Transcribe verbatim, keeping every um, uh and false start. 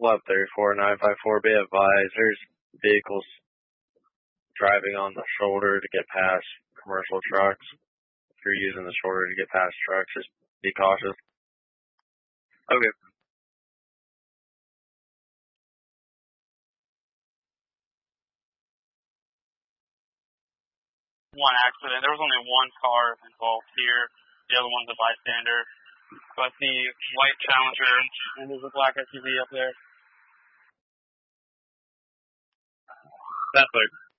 Lab thirty-four nine five four, be advised, there's vehicles driving on the shoulder to get past commercial trucks. If you're using the shoulder to get past trucks, just be cautious. Okay. One accident. There was only one car involved here. The other one's a bystander. But the white Challenger and there's a black S U V up there. That's like